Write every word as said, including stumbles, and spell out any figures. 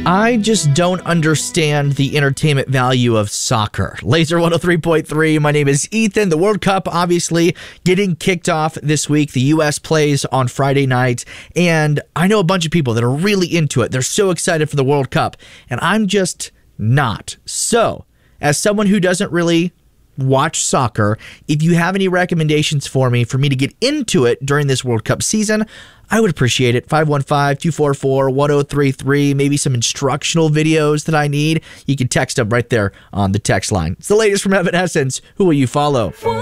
I just don't understand the entertainment value of soccer. Laser one oh three point three, my name is Ethan. The World Cup obviously getting kicked off this week. The U S plays on Friday night, and I know a bunch of people that are really into it. They're so excited for the World Cup, and I'm just not. So, as someone who doesn't really watch soccer, if you have any recommendations for me for me to get into it during this World Cup season, I would appreciate it. five one five, two four four, one oh three three, maybe some instructional videos that I need. You can text them right there on the text line. It's the latest from Evanescence. Who will you follow?